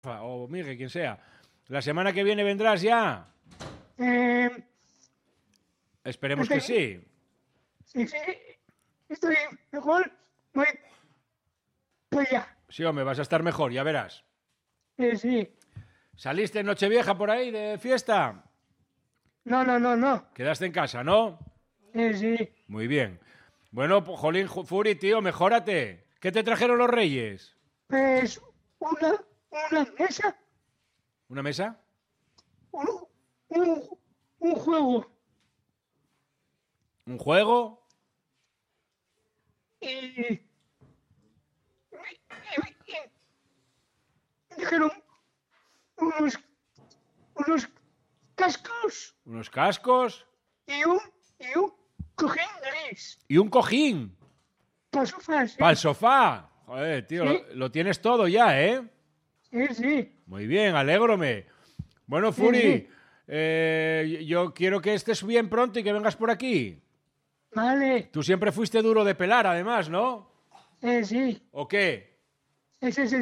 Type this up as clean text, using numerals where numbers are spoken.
o Miguel, quien sea. ¿La semana que viene vendrás ya? Esperemos que sí. Sí, estoy mejor. Voy pues ya. Sí, hombre, vas a estar mejor, ya verás. Sí. ¿Saliste en Nochevieja por ahí de fiesta? No. Quedaste en casa, ¿no? Sí. Muy bien. Bueno, pues, jolín, Furi, tío, mejórate. ¿Qué te trajeron los Reyes? Pues una mesa, ¿Una mesa? un juego. ¿Un juego? Y dijeron unos cascos ¿Unos cascos? y un cojín gris. ¿Y un cojín? Para sofá, sí. ¿Para el sofá? Joder, tío, Sí. lo tienes todo ya, ¿eh? Sí. Muy bien, alégrome. Bueno, Furi, Sí. yo quiero que estés bien pronto y que vengas por aquí. Vale. Tú siempre fuiste duro de pelar, además, ¿no? Sí. ¿O qué? Ese es el